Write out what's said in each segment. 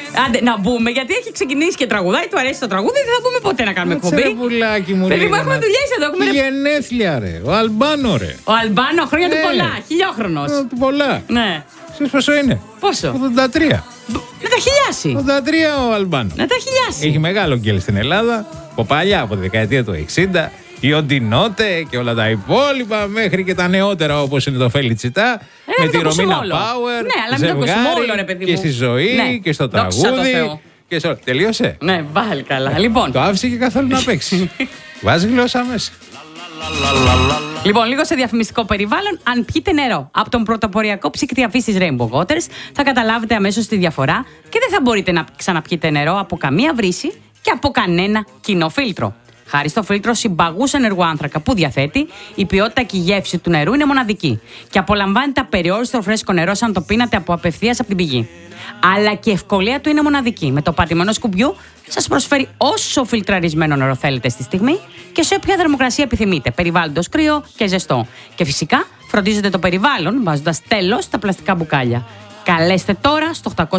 Άντε, να μπούμε, γιατί έχει ξεκινήσει και τραγουδάει, του αρέσει το τραγούδι, δεν θα μπούμε ποτέ να κάνουμε εκπομπή. Ρε πουλάκι μου, παιδί μου, έχουμε δουλειές εδώ. Έχουμε γενέθλια, ρε. Ο Αλμπάνο, ρε. Ο Αλμπάνο, χρόνια του πολλά. Χιλιόχρονος. Του πολλά. Ναι. Ξέρεις πόσο είναι? Πόσο? 83. Να τα χιλιάσει. 83 ο Αλμπάνο. Να τα χιλιάσει. Έχει μεγάλο γκέλ στην Ελλάδα. Από παλιά, από τη δεκαετία του 60. Η Οντινότε και όλα τα υπόλοιπα, μέχρι και τα νεότερα όπως είναι το Φελιτσιτά. Με τη Ρωμίνα Πάουερ. Ναι, αλλά μην το ακούσουμε όλο, ρε παιδί μου. Και στη ζωή και στο τραγούδι. Τελείωσε. Ναι, πάλι καλά. Λοιπόν. Το άφησε και καθόλου να παίξει. Βάζει γλώσσα μέσα. Λοιπόν, λίγο σε διαφημιστικό περιβάλλον. Αν πιείτε νερό από τον πρωτοποριακό ψύκτη αφής της Rainbow Waters, θα καταλάβετε αμέσως τη διαφορά και δεν θα μπορείτε να ξαναπιείτε νερό από καμία βρύση και από κανένα κοινό φίλτρο. Χάρη στο φίλτρο συμπαγούς ενεργού άνθρακα που διαθέτει, η ποιότητα και η γεύση του νερού είναι μοναδική και απολαμβάνετε απεριόριστο φρέσκο νερό σαν το πίνατε απευθείας από την πηγή. Αλλά και η ευκολία του είναι μοναδική. Με το πατημένο σκουμπιού σας προσφέρει όσο φιλτραρισμένο νερό θέλετε στη στιγμή και σε όποια θερμοκρασία επιθυμείτε, περιβάλλοντος κρύο και ζεστό. Και φυσικά φροντίζετε το περιβάλλον βάζοντας τέλος στα πλαστικά μπουκάλια. Καλέστε τώρα στο 801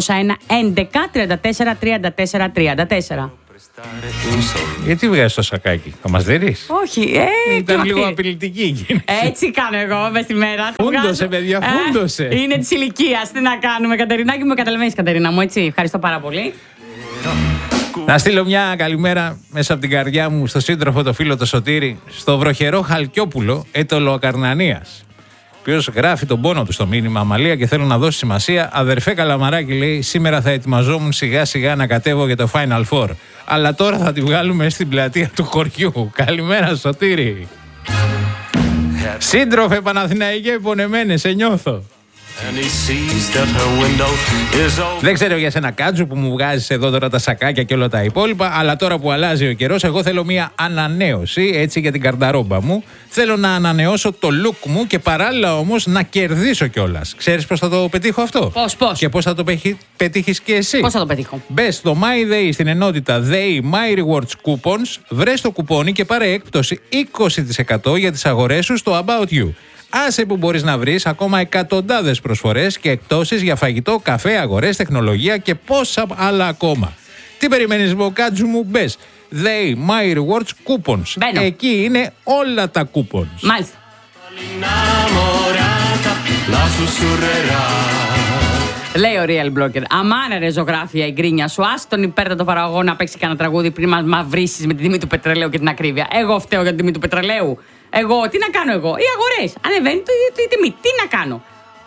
11 34 34 34. Γιατί βγάζεις το σακάκι, θα μας δέρεις? Όχι, ήταν λίγο απειλητική εκείνη. Έτσι κάνω εγώ μες τη μέρα. Φούντωσε, παιδιά, φούντωσε. Είναι της ηλικίας, τι να κάνουμε, Κατερινάκη μου, καταλαβαίνεις, Κατερίνα μου, έτσι. Ευχαριστώ πάρα πολύ. Να στείλω μια καλημέρα μέσα από την καρδιά μου στο σύντροφο, το φίλο το Σωτήρη, στο βροχερό Χαλκιόπουλο, έτολο Ακαρνανίας. Ο οποίος γράφει τον πόνο του στο μήνυμα Αμαλία και θέλω να δώσει σημασία. Αδερφέ Καλαμαράκη, λέει, σήμερα θα ετοιμαζόμουν σιγά σιγά να κατέβω για το Final Four. Αλλά τώρα θα τη βγάλουμε στην πλατεία του χωριού. Καλημέρα, Σωτήρη. Σύντροφε Παναθηναϊκέ, πονεμένε, σε νιώθω. Δεν ξέρω για σένα, Κάτζου, που μου βγάζεις εδώ τώρα τα σακάκια και όλα τα υπόλοιπα, αλλά τώρα που αλλάζει ο καιρός, εγώ θέλω μια ανανέωση, έτσι, για την καρταρόμπα μου. Θέλω να ανανεώσω το look μου και παράλληλα όμως να κερδίσω κιόλας. Ξέρεις πώς θα το πετύχω αυτό? Πώς? Και πώς θα το πετύχεις και εσύ? Πώς θα το πετύχω? Μπες στο MyDay στην ενότητα Day My Rewards Coupons, βρες το κουπόνι και πάρε έκπτωση 20% για τις αγορές σου στο About You. Άσε που μπορείς να βρεις ακόμα εκατοντάδες προσφορές και εκτόσεις για φαγητό, καφέ, αγορές, τεχνολογία και πόσα άλλα ακόμα. Τι περιμένεις, Μποκάτζου μου? Μπες They My Rewards Coupons. Μπαίνω. Εκεί είναι όλα τα coupons. Μάλιστα. Λέει ο Real Blogger, αμάνα ρε ζωγράφια η γκρίνια σου, ας τον υπέρτατο παραγωγό να παίξει κανένα τραγούδι πριν μας μαυρίσεις με την τιμή του πετρελαίου και την ακρίβεια. Εγώ φταίω για την τιμή του πετρελαίου. Εγώ, τι να κάνω εγώ? Οι αγορές. Ανεβαίνει η τιμή. Τι να κάνω?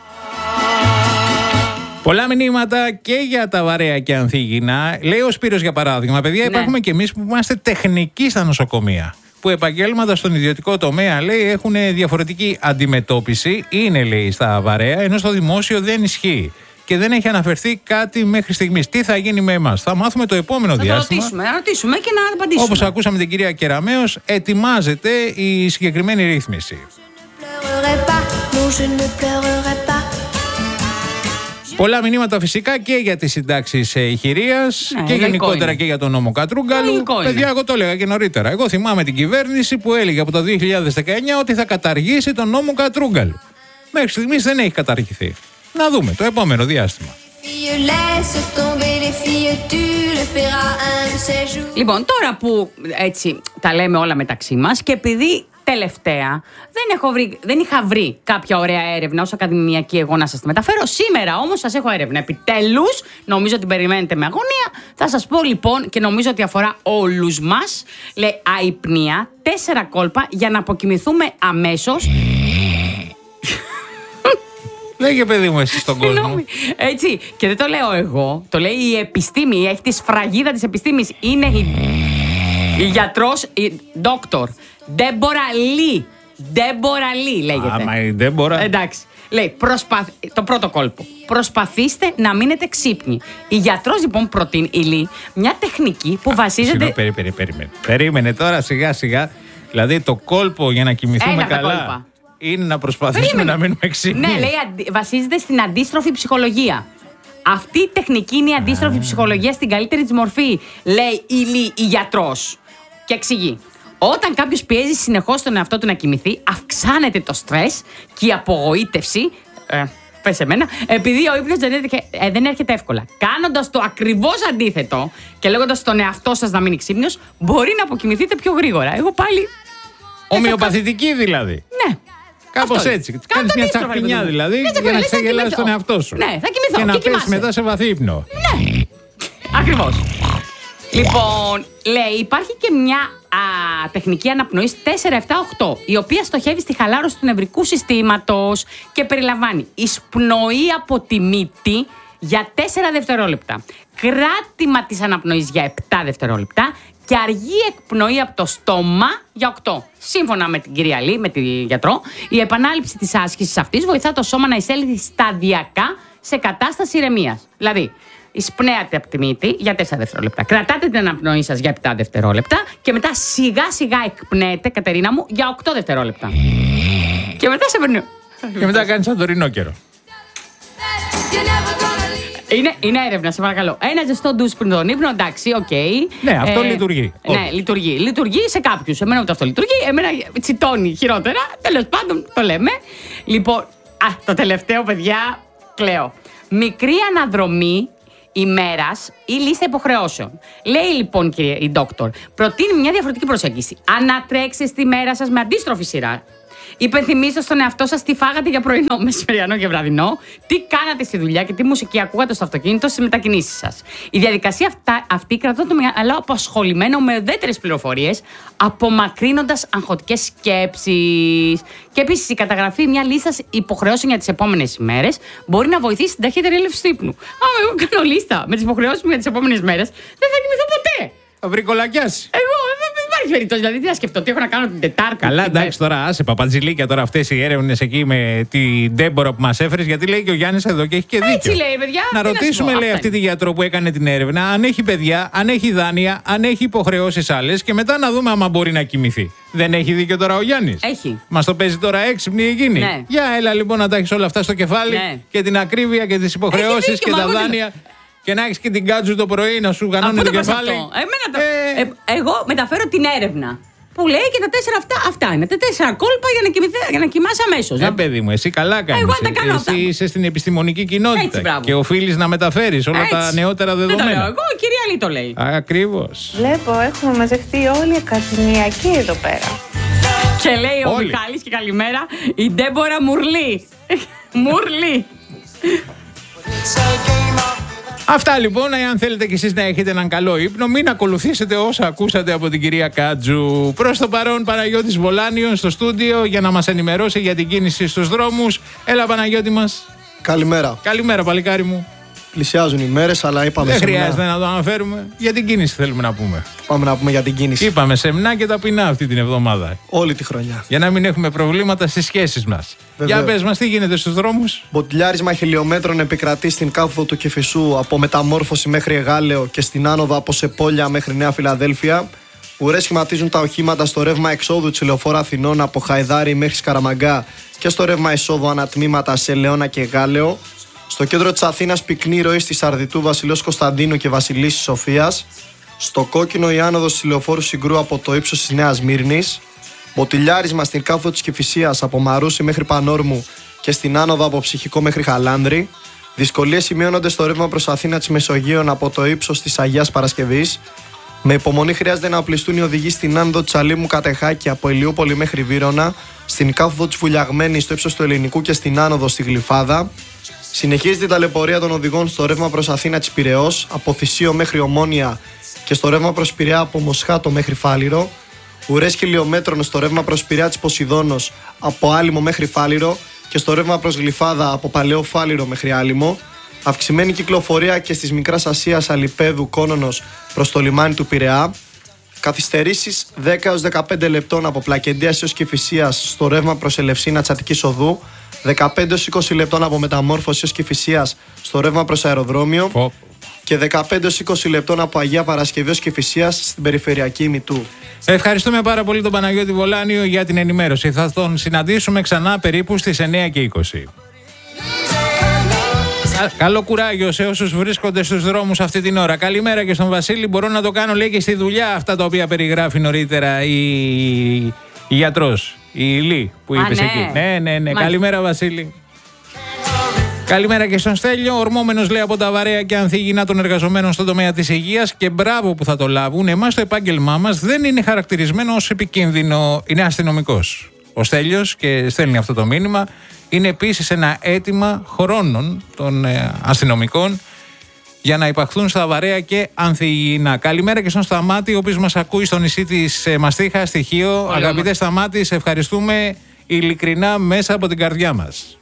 Πολλά μηνύματα και για τα βαρέα και ανθίγυνα. Λέει ο Σπύρος, για παράδειγμα, παιδιά, υπάρχουμε κι εμείς που είμαστε τεχνικοί στα νοσοκομεία. Που επαγγέλματα στον ιδιωτικό τομέα, λέει, έχουν διαφορετική αντιμετώπιση. Είναι, λέει, στα βαρέα, ενώ στο δημόσιο δεν ισχύει. Και δεν έχει αναφερθεί κάτι μέχρι στιγμής. Τι θα γίνει με εμάς? Θα μάθουμε το επόμενο διάστημα. Θα ρωτήσουμε και να απαντήσουμε. Όπως ακούσαμε την κυρία Κεραμέως, ετοιμάζεται η συγκεκριμένη ρύθμιση. Πολλά μηνύματα φυσικά και για τις συντάξεις ηχηρείας και γενικότερα και για τον νόμο Κατρούγκαλου. Παιδιά, εγώ το έλεγα και νωρίτερα. Εγώ θυμάμαι την κυβέρνηση που έλεγε από το 2019 ότι θα καταργήσει τον νόμο Κατρούγκαλου. Μέχρι στιγμής δεν έχει καταργηθεί. Να δούμε το επόμενο διάστημα. Λοιπόν, τώρα που έτσι τα λέμε όλα μεταξύ μας και επειδή τελευταία δεν είχα βρει κάποια ωραία έρευνα ως ακαδημιακή εγώ να σας τη μεταφέρω, σήμερα όμως σας έχω έρευνα. Επιτέλους, νομίζω ότι περιμένετε με αγωνία. Θα σας πω λοιπόν, και νομίζω ότι αφορά όλους μας, λέει αϊπνία, 4 κόλπα για να αποκοιμηθούμε αμέσως. Λέγε, παιδί μου, εσύ στον κόσμο. Έτσι, και δεν το λέω εγώ, το λέει η επιστήμη, έχει τη σφραγίδα της επιστήμης. Είναι η γιατρός, η δόκτωρ Ντέμπορα Λί. Ντέμπορα Λί λέγεται. Άμα η Ντέμπορα. Εντάξει. Λέει, το πρώτο κόλπο. Προσπαθήστε να μείνετε ξύπνοι. Η γιατρός λοιπόν προτείνει, η Λί, μια τεχνική που βασίζεται. Περίμενε τώρα σιγά σιγά. Δηλαδή το κόλπο για να κοιμηθούμε καλά είναι να προσπαθήσουμε να μείνουμε ξύπνοι. Ναι, λέει, βασίζεται στην αντίστροφη ψυχολογία. Αυτή η τεχνική είναι η αντίστροφη ψυχολογία στην καλύτερη της μορφή, λέει η γιατρός. Και εξηγεί. Όταν κάποιος πιέζει συνεχώς τον εαυτό του να κοιμηθεί, αυξάνεται το στρες και η απογοήτευση πες εμένα. Επειδή ο ύπνος δεν έρχεται εύκολα. Κάνοντας το ακριβώς αντίθετο και λέγοντας στον εαυτό σας να μείνει ξύπνιος, μπορεί να αποκοιμηθείτε πιο γρήγορα. Εγώ πάλι. Ομοιοπαθητική δηλαδή. Ναι. Κάπως έτσι. Κάνεις μια τσακπινιά δηλαδή για να ξεγελάσεις τον εαυτό σου. Ναι, θα κοιμηθώ. Και να πέσει μετά σε βαθύ ύπνο. Ναι. Ακριβώς. Λοιπόν, λέει, υπάρχει και μια τεχνική αναπνοής 4-7-8, η οποία στοχεύει στη χαλάρωση του νευρικού συστήματος και περιλαμβάνει εισπνοή από τη μύτη για 4 δευτερόλεπτα, κράτημα της αναπνοής για 7 δευτερόλεπτα και αργή εκπνοή από το στόμα για 8. Σύμφωνα με την κυρία Λί, με τη γιατρό, η επανάληψη της άσκησης αυτής βοηθά το σώμα να εισέλθει σταδιακά σε κατάσταση ηρεμίας. Δηλαδή, εισπνέατε από τη μύτη για 4 δευτερόλεπτα. Κρατάτε την αναπνοή σας για 7 δευτερόλεπτα και μετά σιγά σιγά εκπνέετε, Κατερίνα μου, για 8 δευτερόλεπτα. Και μετά σε περνούν. Και μετά κάνεις σαν το ρινόκερο. Είναι έρευνα, σε παρακαλώ. Ένα ζεστό ντους πριν τον ύπνο, εντάξει, οκ. Ναι, αυτό λειτουργεί. Ναι, λειτουργεί. Λειτουργεί σε κάποιους. Εμένα ούτε αυτό λειτουργεί. Εμένα τσιτώνει χειρότερα. Τέλος πάντων, το λέμε. Λοιπόν, το τελευταίο, παιδιά, κλαίω. Μικρή αναδρομή ημέρας ή λίστα υποχρεώσεων. Λέει λοιπόν η ντόκτορ, προτείνει μια διαφορετική προσέγγιση. Ανατρέξτε στη μέρα σας με αντίστροφη σειρά. Υπενθυμίστε στον εαυτό σας τι φάγατε για πρωινό, μεσημεριανό και βραδινό, τι κάνατε στη δουλειά και τι μουσική ακούγατε στο αυτοκίνητο στις μετακινήσεις σας. Η διαδικασία αυτή κρατά το μυαλό απασχολημένο με ουδέτερες πληροφορίες, απομακρύνοντας αγχωτικές σκέψεις. Και επίσης η καταγραφή μια λίστας υποχρεώσεων για τις επόμενες ημέρες μπορεί να βοηθήσει στην ταχύτερη έλευση του ύπνου. Άμα εγώ κάνω λίστα με τις υποχρεώσεις μου για τις επόμενες μέρες, δεν θα κοιμηθώ ποτέ. Θα βρει κολακιάσει. Εγώ δεν υπάρχει περίπτωση. Δηλαδή, τι να σκεφτώ, τι έχω να κάνω την Τετάρτη. Καλά, εντάξει τώρα, άσε παπατζηλίκια τώρα αυτές οι έρευνες εκεί με την Ντέμπορα που μας έφερες, γιατί λέει και ο Γιάννης εδώ και έχει και δίκιο. Έτσι λέει, παιδιά. Να ρωτήσουμε, λέει, αυτή τη γιατρό που έκανε την έρευνα, αν έχει παιδιά, αν έχει δάνεια, αν έχει υποχρεώσεις άλλες και μετά να δούμε άμα μπορεί να κοιμηθεί. Δεν έχει δίκιο τώρα ο Γιάννης? Έχει. Μας το παίζει τώρα έξυπνη εκείνη. Ναι. Για έλα λοιπόν να τα έχεις όλα αυτά στο κεφάλι, ναι, και την ακρίβεια και τις υποχρεώσεις και τα δάνεια. Και να έχεις και την κάτσου το πρωί να σου γανώνει το κεφάλι. Εγώ μεταφέρω την έρευνα που λέει και τα 4 αυτά είναι. Τα 4 κόλπα για να κοιμάσαι αμέσως. Ναι, παιδί μου, εσύ καλά κάνεις. Εγώ τα κάνω αυτά. Εσύ είσαι στην επιστημονική κοινότητα. Έτσι, και οφείλεις να μεταφέρεις όλα τα νεότερα δεδομένα. Δεν το λέω εγώ, η κυρία Λί το λέει. Ακριβώς. Βλέπω, έχουμε μαζευτεί όλοι οι ακαδημιακοί εδώ πέρα. Και λέει ο Μιχάλης και καλημέρα, η Ντέμπορα Μουρλή. Μουρλή. Αυτά λοιπόν, εάν θέλετε κι εσείς να έχετε έναν καλό ύπνο, μην ακολουθήσετε όσα ακούσατε από την κυρία Κάτζου. Προς το παρόν, Παναγιώτης Βολάνιος στο στούντιο για να μας ενημερώσει για την κίνηση στους δρόμους. Έλα, Παναγιώτη μας. Καλημέρα. Καλημέρα, παλικάρι μου. Πλησιάζουν οι μέρες, αλλά είπαμε δεν σεμνά. χρειάζεται να το αναφέρουμε. Για την κίνηση θέλουμε να πούμε. Πάμε να πούμε για την κίνηση. Είπαμε σεμνά και ταπεινά αυτή την εβδομάδα. Όλη τη χρονιά. Για να μην έχουμε προβλήματα στις σχέσεις μας. Για πες μας, τι γίνεται στους δρόμους? Μποτιλιάρισμα χιλιόμετρων επικρατεί στην κάθοδο του Κηφισού από Μεταμόρφωση μέχρι Εγάλεο και στην άνοδο από Σεπόλια μέχρι Νέα Φιλαδέλφια. Ουρές σχηματίζουν τα οχήματα στο ρεύμα εξόδου της Λεωφόρου Αθηνών από Χαϊδάρι μέχρι Σκαραμαγκά και στο ρεύμα εισόδου ανατμήματα σε Λεώνα και Εγάλεο. Στο κέντρο της Αθήνας πυκνή ροή στη Σαρδιτού Βασιλέως Κωνσταντίνου και Βασιλίσσης Σοφίας. Στο κόκκινο η άνοδος της Λεωφόρου Συγκρού από το ύψος της Νέας Μύρνης. Μποτιλιάρισμα στην κάθοδο της Κηφισίας από Μαρούσι μέχρι Πανόρμου και στην άνοδο από Ψυχικό μέχρι Χαλάνδρη. Δυσκολίες σημειώνονται στο ρεύμα προς Αθήνα της Μεσογείων από το ύψος της Αγίας Παρασκευής. Με υπομονή χρειάζεται να οπλιστούν οι οδηγοί στην άνοδο της Αλήμου Κατεχάκη από Ηλιούπολη μέχρι Βύρωνα, στην κάθοδο της Βουλιαγμένης στο ύψος του Ελληνικού και στην άνοδο στη Γλυφάδα. Συνεχίζεται η ταλαιπωρία των οδηγών στο ρεύμα προς Αθήνα της Πειραιώς, από Θησίο μέχρι Ομόνια και στο ρεύμα προς Πειραιά από Μοσχάτο μέχρι Φάληρο. Ουρές χιλιόμετρων στο ρεύμα προς Πειραιά της Ποσειδώνος από Άλυμο μέχρι Φάληρο και στο ρεύμα προς Γλυφάδα από Παλαιό Φάληρο μέχρι Άλυμο. Αυξημένη κυκλοφορία και στις Μικράς Ασίας Αλιπέδου Κόνονος προς το λιμάνι του Πειραιά. Καθυστερήσεις 10 έως 15 λεπτών από Πλακεντίας έως Κηφισίας στο ρεύμα προς Ελευσίνα Τσατικής Οδού. 15 έως 20 λεπτών από Μεταμόρφωση έως Κηφισίας στο ρεύμα προς αεροδρόμιο. Και 15 έως 20 λεπτών από Αγία Παρασκευή ως Κηφισίας στην περιφερειακή ημιτού. Ευχαριστούμε πάρα πολύ τον Παναγιώτη Βολάνιο για την ενημέρωση. Θα τον συναντήσουμε ξανά περίπου στις 9 και 20. Καλό κουράγιο σε όσους βρίσκονται στους δρόμους αυτή την ώρα. Καλημέρα και στον Βασίλη. Μπορώ να το κάνω, λέει, και στη δουλειά αυτά τα οποία περιγράφει νωρίτερα η γιατρός, η Λί που είπες εκεί. Ναι. Καλημέρα, Βασίλη. Καλημέρα και στον Στέλιο. Ορμόμενος, λέει, από τα βαρέα και ανθυγιεινά των εργαζομένων στον τομέα της υγείας, και μπράβο που θα το λάβουν. Εμάς το επάγγελμά μας δεν είναι χαρακτηρισμένο ως επικίνδυνο. Είναι αστυνομικός ο Στέλιος και στέλνει αυτό το μήνυμα. Είναι επίσης ένα αίτημα χρόνων των αστυνομικών για να υπαχθούν στα βαρέα και ανθυγιεινά. Καλημέρα και στον Σταμάτη, ο οποίος μας ακούει στο νησί της Μαστίχα, στοιχείο. Αγαπητέ Σταμάτη, σε ευχαριστούμε ειλικρινά μέσα από την καρδιά μας.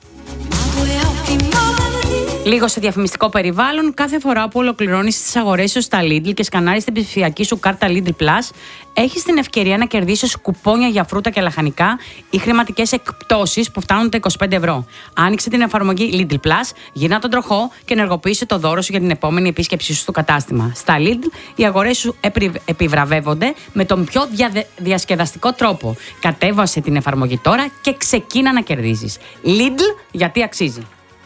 Λίγο σε διαφημιστικό περιβάλλον, κάθε φορά που ολοκληρώνεις τις αγορές σου στα Lidl και σκανάρεις την ψηφιακή σου κάρτα Lidl Plus, έχεις την ευκαιρία να κερδίσεις κουπόνια για φρούτα και λαχανικά ή χρηματικές εκπτώσεις που φτάνουν τα 25 ευρώ. Άνοιξε την εφαρμογή Lidl Plus, γυρνά τον τροχό και ενεργοποίησε το δώρο σου για την επόμενη επίσκεψή σου στο κατάστημα. Στα Lidl, οι αγορές σου επιβραβεύονται με τον πιο διασκεδαστικό τρόπο. Κατέβασε την εφαρμογή τώρα και ξεκίνα να κερδίζεις. Lidl, γιατί αξίζει.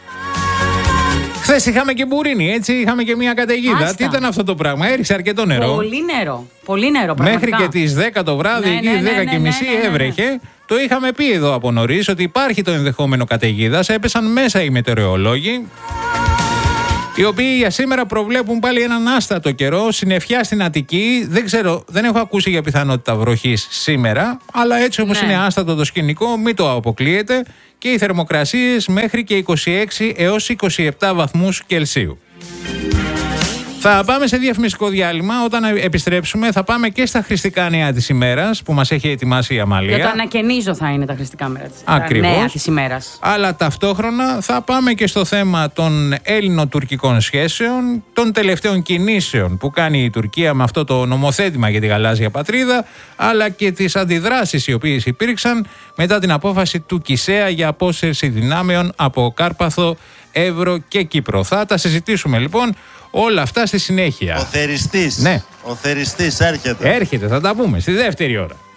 Χθες είχαμε και μπουρίνι, έτσι, είχαμε και μια καταιγίδα. Μάλιστα. Τι ήταν αυτό το πράγμα, έριξε αρκετό νερό. Πολύ νερό, πολύ νερό πραγματικά. Μέχρι και τις 10 το βράδυ, εκεί 10:30 έβρεχε. Το είχαμε πει εδώ από νωρίς ότι υπάρχει το ενδεχόμενο καταιγίδας. Έπεσαν μέσα οι μετεωρολόγοι, οι οποίοι για σήμερα προβλέπουν πάλι έναν άστατο καιρό, συννεφιά στην Αττική. Δεν ξέρω, δεν έχω ακούσει για πιθανότητα βροχής σήμερα, αλλά έτσι όπως είναι άστατο το σκηνικό, μην το αποκλείεται. Και οι θερμοκρασίες μέχρι και 26 έως 27 βαθμούς Κελσίου. Θα πάμε σε διαφημιστικό διάλειμμα. Όταν επιστρέψουμε θα πάμε και στα χρηστικά νέα της ημέρας που μας έχει ετοιμάσει η Αμαλία. Για το ανακαινίζω θα είναι τα χρηστικά νέα της ημέρας. Αλλά ταυτόχρονα θα πάμε και στο θέμα των Έλληνο-τουρκικών σχέσεων, των τελευταίων κινήσεων που κάνει η Τουρκία με αυτό το νομοθέτημα για τη γαλάζια πατρίδα, αλλά και τις αντιδράσεις οι οποίες υπήρξαν μετά την απόφαση του Κισέα για απόσυρση δυνάμεων από Κάρπαθο, Εύρο και Κύπρο. Θα τα συζητήσουμε λοιπόν όλα αυτά στη συνέχεια. Ο θεριστής. Ναι. Ο θεριστής έρχεται. Έρχεται, θα τα πούμε στη δεύτερη ώρα.